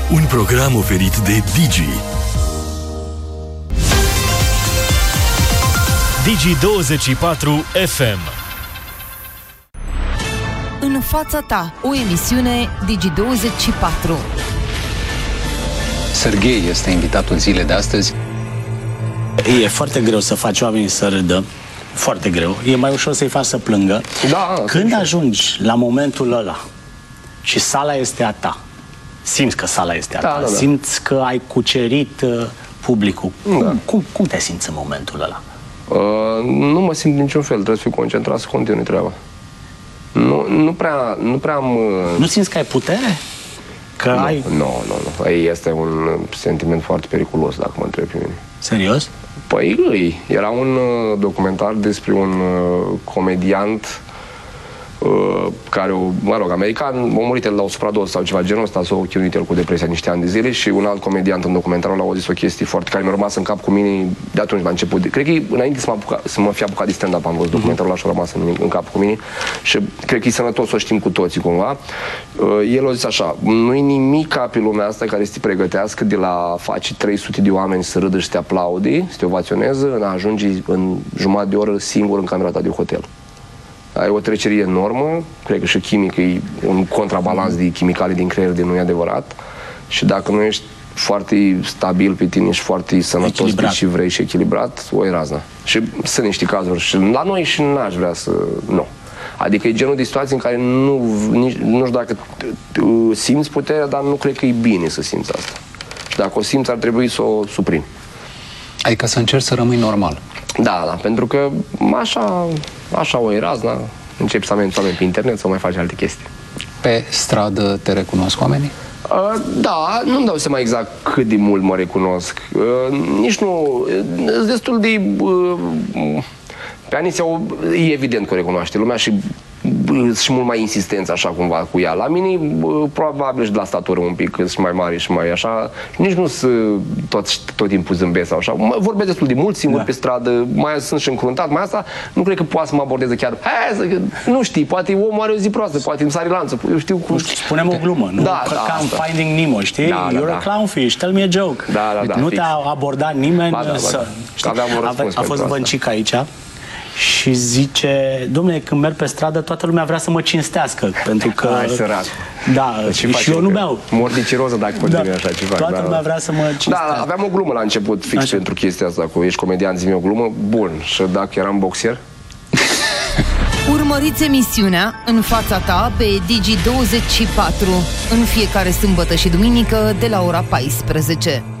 Un program oferit de Digi. Digi24 FM. În fața ta, o emisiune Digi24. Serghei este invitatul zilei de astăzi. E foarte greu să faci oamenii să râdă. Foarte greu. E mai ușor să-i faci să plângă. Da, când ajungi la momentul ăla și sala este a ta, simți că sala este a ta, da. simți că ai cucerit publicul. Cum te simți în momentul ăla? Nu mă simt niciun fel. Trebuie să fiu concentrat să continui treaba. Nu prea am... Nu simți că ai putere? Că ai... Nu. Este un sentiment foarte periculos, dacă mă întrebi pe mine. Serios? Păi, era un documentar despre un comediant care, american, a murit el la o supradoză sau ceva genul ăsta, s-a chinuit el cu depresia niște ani de zile și un alt comediant în documentarul ăla a zis o chestie foarte care mi-a rămas în cap cu mine de atunci la început. Cred că înainte să mă fi apucat de stand-up am văzut documentarul ăla și a rămas în cap cu mine și cred că e sănătos să o știm cu toții cumva. El a zis așa: nu-i nimic ca pe lumea asta care să te pregătească de la face 300 de oameni să râdă și să te aplaude, să te ovaționeze, în a ajunge în jumătate de oră singur în camera ta de hotel. Ai o trecerie enormă, cred că și chimic e un contrabalans de chimicale din creier de nu e adevărat și dacă nu ești foarte stabil pe tine și foarte sănătos și vrei și echilibrat, o e razna. Și sunt niște cazuri și la noi și n-aș vrea să... Nu. Adică e genul de situații în care nu știu dacă simți puterea, dar nu cred că e bine să simți asta. Și dacă o simți, ar trebui să o suprimi. Adică să încerci să rămâi normal. Da, pentru că așa o e razna, începi să ameninți oameni pe internet sau mai faci alte chestii. Pe stradă te recunosc oamenii? Da, nu-mi dau seama exact cât de mult mă recunosc. Nici nu... destul de... Pe Aniția e evident că o recunoaște lumea și mult mai insistență așa cumva cu ea. La mine probabil și de la statură un pic, sunt mai mari și mai așa. Nici nu sunt tot timpul zâmbesc sau așa. Vorbesc destul de mult singur pe stradă, mai sunt și încruntat, mai asta nu cred că poate să mă abordeze chiar. Nu știi, poate omul are o zi proastă, poate îmi sari lanță. Eu știu cum... Spunem o glumă, nu? Ca în Finding Nemo, știi? You're a clownfish, tell me a joke. Nu te-a abordat nimeni. A fost Văncic aici și zice: dom'le, când merg pe stradă, toată lumea vrea să mă cinstească, pentru că... Hai, sărat. Da, și eu nu beau. Mor de ciroză dacă continui așa ceva. Toată lumea vrea să mă cinstească. Da, aveam o glumă la început fix pentru chestia asta, cu ești comedian, zi-mi o glumă. Bun, și dacă eram boxer? Urmăriți emisiunea În fața ta pe Digi24 în fiecare sâmbătă și duminică de la ora 14.